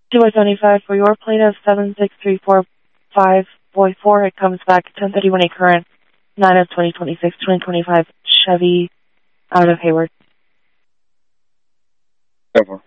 2-25 for your plate of 7634544. It comes back 1031 a current 9 of 2026-2025 Chevy out of Hayward. Go for it.